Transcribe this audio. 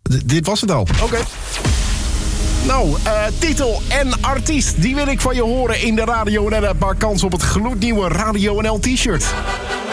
Dit was het al. Oké. Nou, titel en artiest, die wil ik van je horen in de Radio NL. Maak kans op het gloednieuwe Radio NL t-shirt.